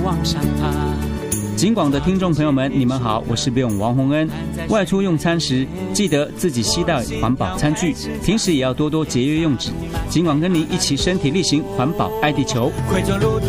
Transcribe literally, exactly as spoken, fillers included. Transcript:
往上爬。 警广的听众朋友们，你们好，我是Bill王洪恩。外出用餐时，记得自己携带环保餐具，平时也要多多节约用纸。警广跟您一起身体力行，环保爱地球。 回转路途